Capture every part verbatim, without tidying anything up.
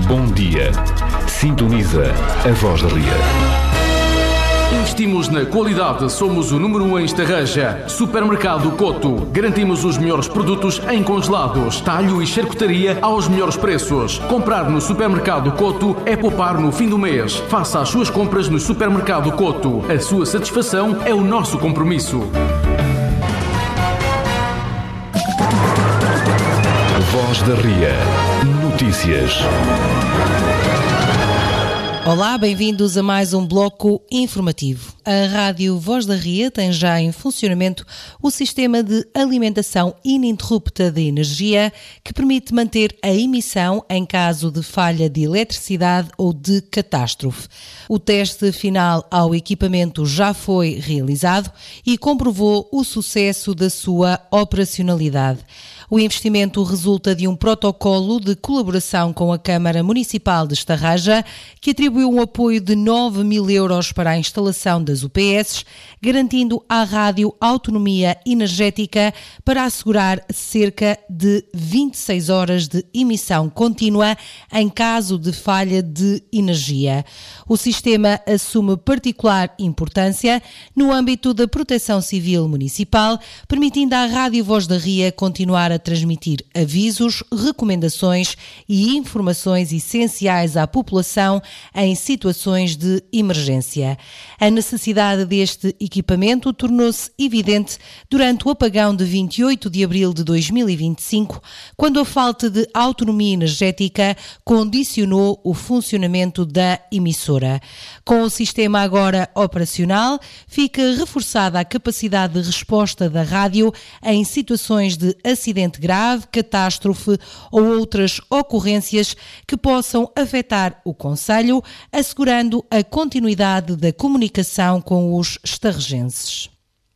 Bom dia. Sintoniza a Voz da Ria. Investimos na qualidade, somos o número um em Estarreja. Supermercado Coto. Garantimos os melhores produtos em congelados, talho e charcutaria aos melhores preços. Comprar no Supermercado Coto é poupar no fim do mês. Faça as suas compras no Supermercado Coto. A sua satisfação é o nosso compromisso. Voz da Ria. Notícias. Olá, bem-vindos a mais um bloco informativo. A Rádio Voz da Ria tem já em funcionamento o sistema de alimentação ininterrupta de energia que permite manter a emissão em caso de falha de eletricidade ou de catástrofe. O teste final ao equipamento já foi realizado e comprovou o sucesso da sua operacionalidade. O investimento resulta de um protocolo de colaboração com a Câmara Municipal de Estarreja, que atribuiu um apoio de nove mil euros para a instalação das U P S, garantindo à rádio autonomia energética para assegurar cerca de vinte e seis horas de emissão contínua em caso de falha de energia. O sistema assume particular importância no âmbito da proteção civil municipal, permitindo à Rádio Voz da Ria continuar a a transmitir avisos, recomendações e informações essenciais à população em situações de emergência. A necessidade deste equipamento tornou-se evidente durante o apagão de vinte e oito de abril de dois mil e vinte e cinco, quando a falta de autonomia energética condicionou o funcionamento da emissora. Com o sistema agora operacional, fica reforçada a capacidade de resposta da rádio em situações de acidente grave, catástrofe ou outras ocorrências que possam afetar o concelho, assegurando a continuidade da comunicação com os estarrejenses.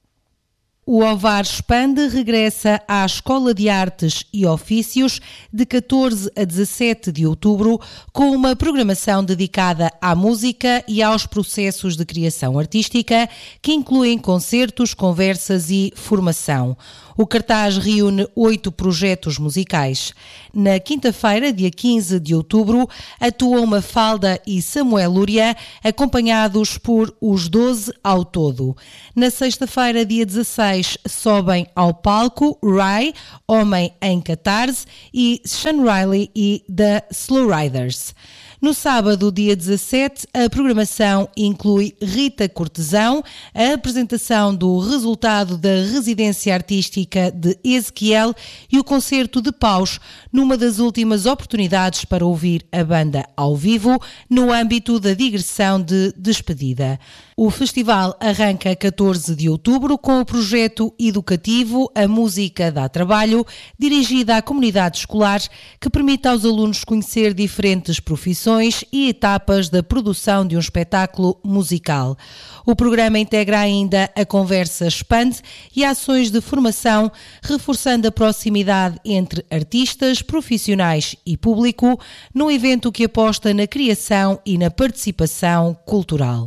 O Ovar Expande regressa à Escola de Artes e Ofícios de catorze a dezassete de outubro com uma programação dedicada à música e aos processos de criação artística que incluem concertos, conversas e formação. O cartaz reúne oito projetos musicais. Na quinta-feira, dia quinze de outubro, atuam Mafalda e Samuel Lúria, acompanhados por os doze ao todo. Na sexta-feira, dia dezasseis, sobem ao palco Rai, Homem em Catarse, e Sean Riley e The Slow Riders. No sábado, dia dezassete, a programação inclui Rita Cortesão, a apresentação do resultado da residência artística de Ezequiel e o concerto de paus, numa das últimas oportunidades para ouvir a banda ao vivo no âmbito da digressão de despedida. O festival arranca a catorze de outubro com o projeto educativo A Música Dá Trabalho, dirigida à comunidade escolar, que permite aos alunos conhecer diferentes profissões e etapas da produção de um espetáculo musical. O programa integra ainda a conversa Expande e ações de formação, reforçando a proximidade entre artistas, profissionais e público, num evento que aposta na criação e na participação cultural.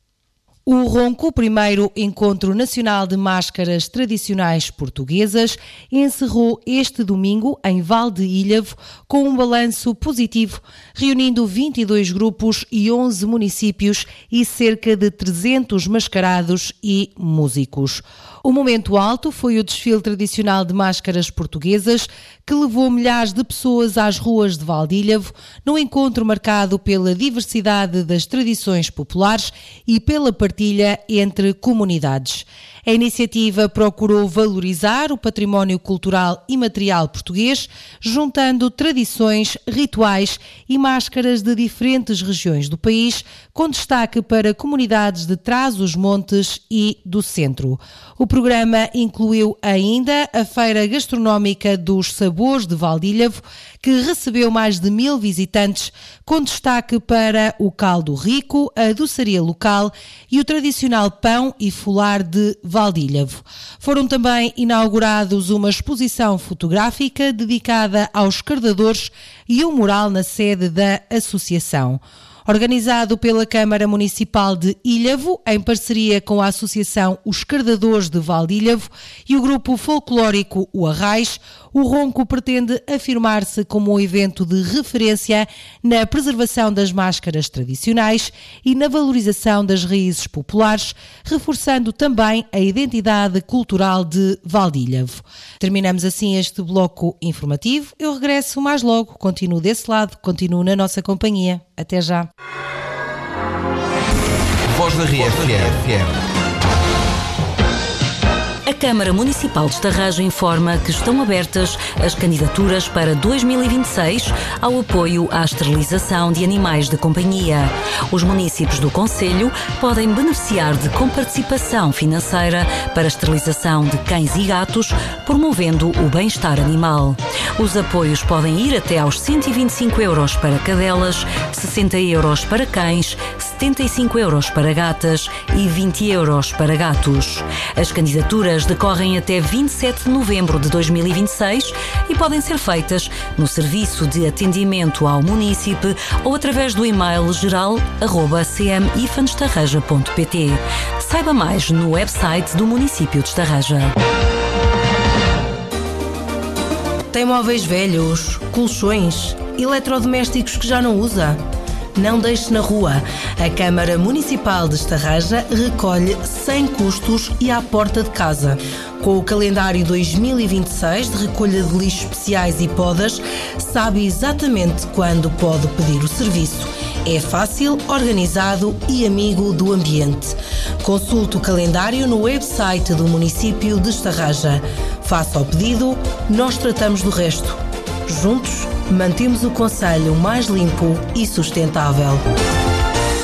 O Ronco, o primeiro encontro nacional de máscaras tradicionais portuguesas, encerrou este domingo em Val de Ilhavo com um balanço positivo, reunindo vinte e dois grupos e onze municípios e cerca de trezentos mascarados e músicos. O momento alto foi o desfile tradicional de máscaras portuguesas, que levou milhares de pessoas às ruas de Val de Ilhavo, num encontro marcado pela diversidade das tradições populares e pela partilha entre comunidades. A iniciativa procurou valorizar o património cultural e material português, juntando tradições, rituais e máscaras de diferentes regiões do país, com destaque para comunidades de Trás-os-Montes e do Centro. O programa incluiu ainda a Feira Gastronómica dos Sabores de Val de Ilhavo, que recebeu mais de mil visitantes, com destaque para o caldo rico, a doçaria local e o tradicional pão e folar de Val de Ilhavo. Foram também inaugurados uma exposição fotográfica dedicada aos cardadores e um mural na sede da associação. Organizado pela Câmara Municipal de Ilhavo, em parceria com a Associação Os Cardadores de Valdilhavo e o grupo folclórico O Arrais, o Ronco pretende afirmar-se como um evento de referência na preservação das máscaras tradicionais e na valorização das raízes populares, reforçando também a identidade cultural de Valdilhavo. Terminamos assim este bloco informativo. Eu regresso mais logo, continuo desse lado, continuo na nossa companhia. Até já. Voz da Ria F M. A Câmara Municipal de Estarraja informa que estão abertas as candidaturas para dois mil e vinte e seis ao apoio à esterilização de animais de companhia. Os municípios do concelho podem beneficiar de comparticipação financeira para a esterilização de cães e gatos, promovendo o bem-estar animal. Os apoios podem ir até aos cento e vinte e cinco euros para cadelas, sessenta euros para cães, setenta e cinco euros para gatas e vinte euros para gatos. As candidaturas decorrem até vinte e sete de novembro de dois mil e vinte e seis e podem ser feitas no Serviço de Atendimento ao Munícipe ou através do e-mail geral arroba c m ifan estarraja ponto p t. Saiba mais no website do município de Estarraja. Tem móveis velhos, colchões, eletrodomésticos que já não usa? Não deixe na rua. A Câmara Municipal de Estarraja recolhe sem custos e à porta de casa. Com o calendário dois mil e vinte e seis de recolha de lixos especiais e podas, sabe exatamente quando pode pedir o serviço. É fácil, organizado e amigo do ambiente. Consulte o calendário no website do município de Estarraja. Faça o pedido, nós tratamos do resto. Juntos, mantemos o concelho mais limpo e sustentável.